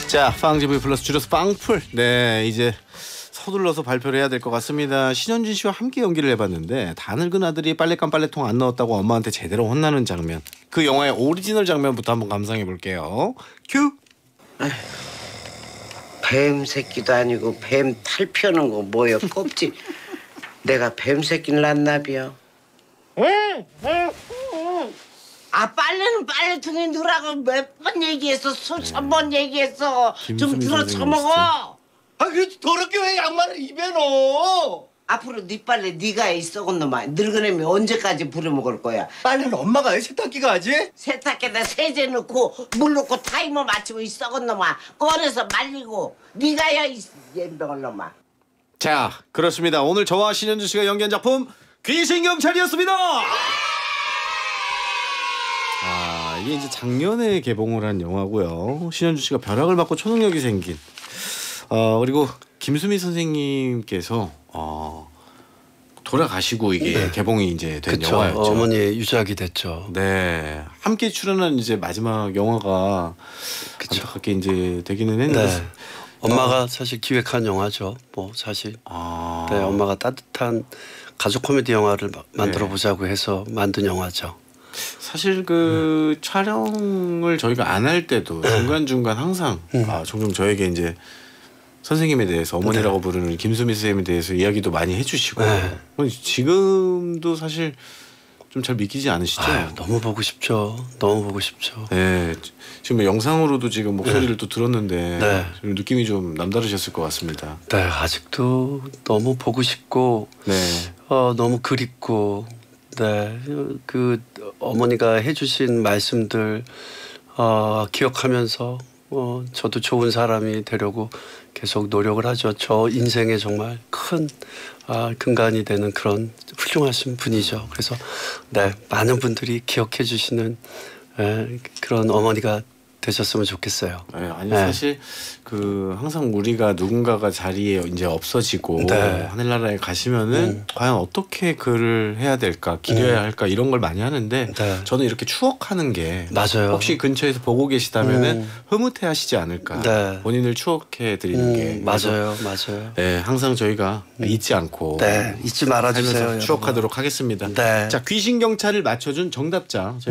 자, 빵GV 플러스 줄여서 빵풀. 네, 이제 서둘러서 발표를 해야 될 것 같습니다. 신현준 씨와 함께 연기를 해봤는데 다 늙은 아들이 빨랫감 빨래통 안 넣었다고 엄마한테 제대로 혼나는 장면. 그 영화의 오리지널 장면부터 한번 감상해 볼게요. 큐. 뱀 새끼도 아니고 뱀 탈 펴는 거 뭐여 껍질. 내가 뱀 새끼를 낳나비요. 아 빨래는 빨래통에 넣으라고 몇 번 얘기했어. 수천 번 얘기했어. 좀 들어 쳐먹어. 아 그래도 더럽게 왜 양말을 입에 넣어? 앞으로 네 빨래 네가 해 썩은 놈아. 늙은 애미 언제까지 부려먹을 거야. 빨래는 엄마가 해 세탁기가 하지? 세탁기에다 세제 넣고 물 넣고 타이머 맞추고 이 썩은 놈아. 꺼내서 말리고 네가 해야 이 옌병을 놈아. 자, 그렇습니다. 오늘 저와 신현준 씨가 연기한 작품 귀신경찰이었습니다. 아, 이게 이제 작년에 개봉을 한 영화고요. 신현준 씨가 벼락을 맞고 초능력이 생긴. 그리고 김수미 선생님께서 돌아가시고 이게 개봉이 이제 된 그쵸, 영화였죠. 어머니의 유작이 됐죠. 네, 함께 출연한 이제 마지막 영화가 그쵸. 안타깝게 이제 되기는 했는데. 네. 엄마가 사실 기획한 영화죠. 뭐 사실. 네, 엄마가 따뜻한 가족 코미디 영화를 만들어 보자고 해서 만든 영화죠. 사실 그 촬영을 저희가 안 할 때도 중간중간 항상 종종 저에게 이제 선생님에 대해서 어머니라고 부르는 김수미 선생님에 대해서 이야기도 많이 해주시고 지금도 사실 좀 잘 믿기지 않으시죠? 아유, 너무 보고 싶죠. 너무 보고 싶죠. 네, 지금 영상으로도 지금 목소리를 또 들었는데 좀 느낌이 좀 남다르셨을 것 같습니다. 네, 아직도 너무 보고 싶고 너무 그립고 네, 그 어머니가 해주신 말씀들 기억하면서 저도 좋은 사람이 되려고 계속 노력을 하죠. 저 인생에 정말 큰 근간이 되는 그런 훌륭하신 분이죠. 그래서 네, 많은 분들이 기억해 주시는 그런 어머니가 되셨으면 좋겠어요. 네, 아니 사실 그 항상 우리가 누군가가 자리에 이제 없어지고 하늘나라에 가시면은 과연 어떻게 글을 해야 될까, 기려야 할까 이런 걸 많이 하는데 저는 이렇게 추억하는 게 맞아요. 혹시 근처에서 보고 계시다면은 흐뭇해하시지 않을까. 본인을 추억해 드리는 게 맞아요, 맞아요. 네, 항상 저희가 잊지 않고 잊지 말아주세요. 추억하도록 하겠습니다. 자, 귀신 경찰을 맞춰준 정답자.